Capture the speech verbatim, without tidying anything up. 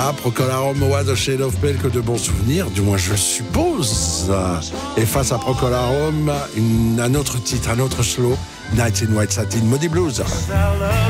Voilà, Procolarum, What a Shade of Pale, que de bons souvenirs, du moins je suppose. Et face à Procolarum, une, un autre titre, un autre slow, Night in White Satin, Moody Blues.